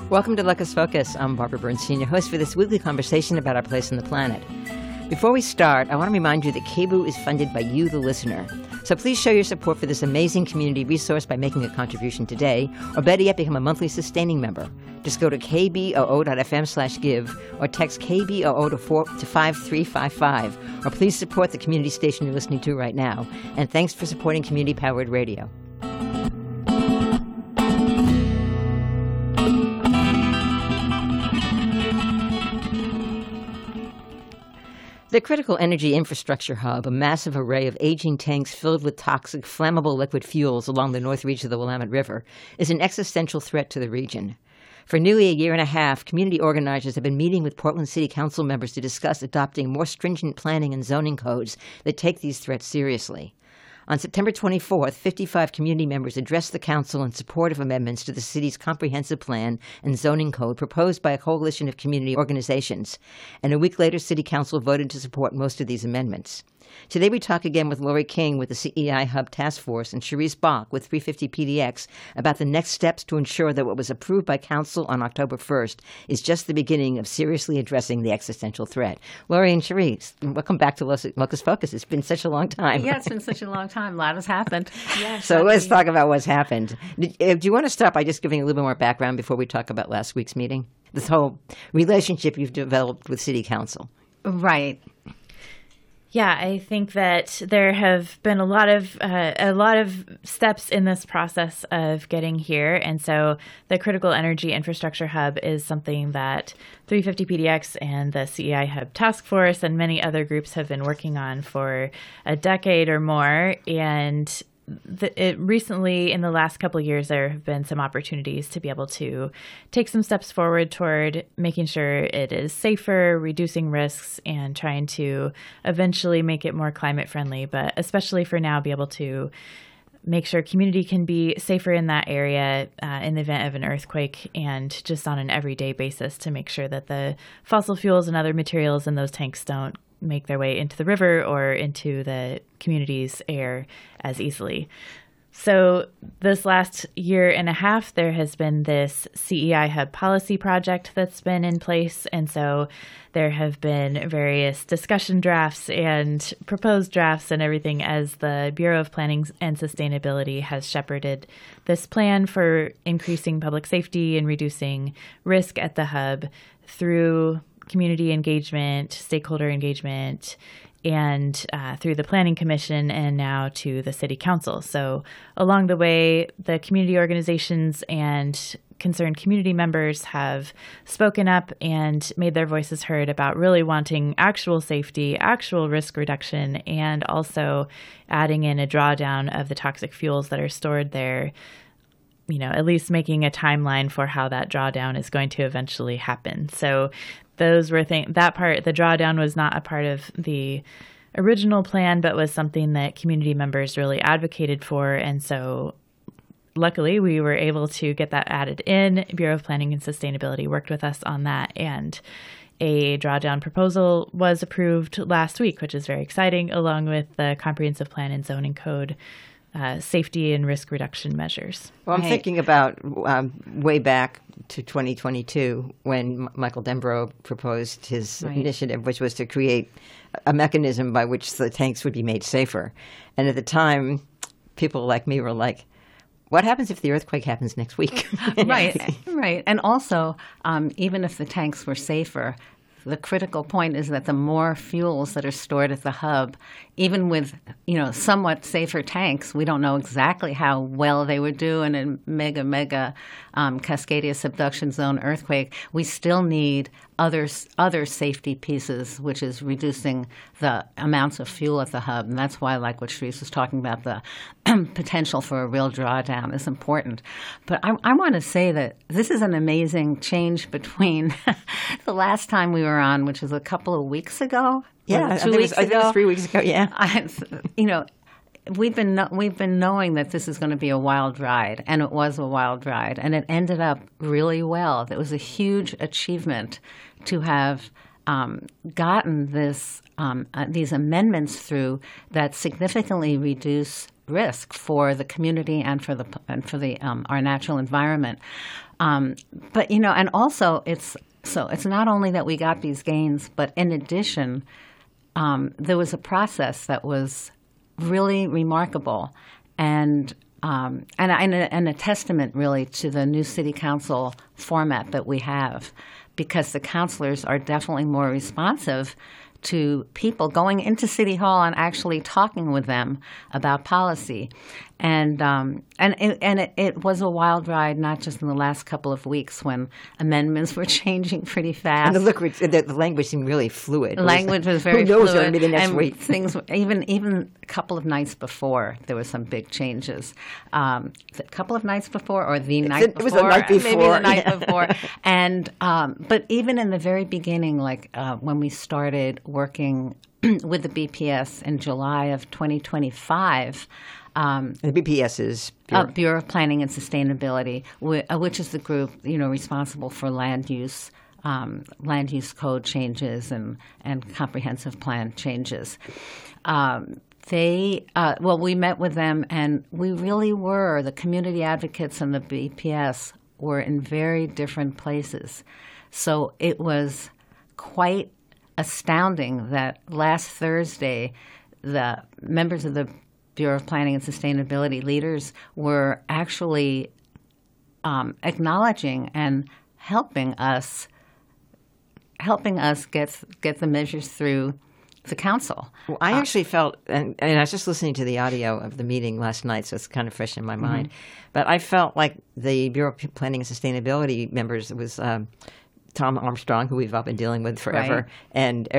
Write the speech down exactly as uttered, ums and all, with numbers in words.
Welcome to Locus Focus. I'm Barbara Bernstein, your host for this weekly conversation about our place on the planet. Before we start, I want to remind you that K B O O is funded by you, the listener. So please show your support for this amazing community resource by making a contribution today, or better yet, become a monthly sustaining member. Just go to kboo.fm slash give, or text K B O O to, four, to five three five five, or please support the community station you're listening to right now. And thanks for supporting community-powered radio. The Critical Energy Infrastructure Hub, a massive array of aging tanks filled with toxic, flammable liquid fuels along the north reach of the Willamette River, is an existential threat to the region. For nearly a year and a half, community organizers have been meeting with Portland City Council members to discuss adopting more stringent planning and zoning codes that take these threats seriously. On September twenty-fourth, fifty-five community members addressed the council in support of amendments to the city's comprehensive plan and zoning code proposed by a coalition of community organizations. And a week later, City Council voted to support most of these amendments. Today we talk again with Lori King with the C E I Hub Task Force and Cherise Bach with three fifty P D X about the next steps to ensure that what was approved by Council on October first is just the beginning of seriously addressing the existential threat. Lori and Cherise, welcome back to Locus Focus. It's been such a long time. Yeah, it's been such a long time. A lot has happened. Yes, so let's talk about what's happened. Do you want to start by just giving a little bit more background before we talk about last week's meeting? This whole relationship you've developed with City Council. Right. Yeah, I think that there have been a lot of uh, a lot of steps in this process of getting here, and so the Critical Energy Infrastructure Hub is something that three fifty P D X and the C E I Hub Task Force and many other groups have been working on for a decade or more, and The, it recently, in the last couple of years, there have been some opportunities to be able to take some steps forward toward making sure it is safer, reducing risks, and trying to eventually make it more climate friendly, but especially for now, be able to make sure community can be safer in that area uh, in the event of an earthquake, and just on an everyday basis to make sure that the fossil fuels and other materials in those tanks don't make their way into the river or into the community's air as easily. So this last year and a half, there has been this C E I Hub policy project that's been in place. And so there have been various discussion drafts and proposed drafts and everything as the Bureau of Planning and Sustainability has shepherded this plan for increasing public safety and reducing risk at the hub through community engagement, stakeholder engagement, and uh, through the Planning Commission and now to the City Council. So along the way, the community organizations and concerned community members have spoken up and made their voices heard about really wanting actual safety, actual risk reduction, and also adding in a drawdown of the toxic fuels that are stored there, you know, at least making a timeline for how that drawdown is going to eventually happen. So those were things, that part, the drawdown was not a part of the original plan, but was something that community members really advocated for. And so luckily we were able to get that added in. Bureau of Planning and Sustainability worked with us on that, and a drawdown proposal was approved last week, which is very exciting, along with the Comprehensive Plan and Zoning Code Uh, safety and risk reduction measures. Well, I'm right. thinking about um, way back to twenty twenty-two when M- Michael Dembro proposed his right. initiative, which was to create a mechanism by which the tanks would be made safer. And at the time, people like me were like, what happens if the earthquake happens next week? Right, right. And also, um, even if the tanks were safer, the critical point is that the more fuels that are stored at the hub, even with, you know, somewhat safer tanks, we don't know exactly how well they would do in a mega, mega um, Cascadia subduction zone earthquake. We still need other, other safety pieces, which is reducing the amounts of fuel at the hub. And that's why, like what Cherise was talking about, the potential for a real drawdown is important. But I, I want to say that this is an amazing change between the last time we were on, which was a couple of weeks ago. Yeah, two I think, weeks it was, I think it was three weeks ago. Yeah, I, you know, we've been no, we've been knowing that this is going to be a wild ride, and it was a wild ride, and it ended up really well. It was a huge achievement to have um, gotten this um, uh, these amendments through that significantly reduce risk for the community and for the and for the um, our natural environment. Um, but you know, and also it's so it's not only that we got these gains, but in addition, um, there was a process that was really remarkable, and um, and and a, and a testament really to the new city council format that we have, because the councilors are definitely more responsive to people going into City Hall and actually talking with them about policy. And um, and it, and it, it was a wild ride, not just in the last couple of weeks when amendments were changing pretty fast. And the, liquid, the, the language seemed really fluid. The language was very Who knows fluid. what it'll be the next and week? Things, even even a couple of nights before, there were some big changes. Um, a couple of nights before, or the night it before, was the night maybe before, the night yeah. before. And um, but even in the very beginning, like uh, when we started working with the B P S in July of twenty twenty-five. Um, The B P S is Bureau. Uh, Bureau of Planning and Sustainability, wh- uh, which is the group, you know, responsible for land use, um, land use code changes and, and comprehensive plan changes. Um, they, uh, well, we met with them, and we really were, the community advocates and the B P S were in very different places. So it was quite astounding that last Thursday, the members of the Bureau of Planning and Sustainability leaders were actually um, acknowledging and helping us, helping us get get the measures through the council. Well, I uh, actually felt, and, and I was just listening to the audio of the meeting last night, so it's kind of fresh in my mind. Mm-hmm. But I felt like the Bureau of Planning and Sustainability members, it was um, Tom Armstrong, who we've all been dealing with forever, Right. and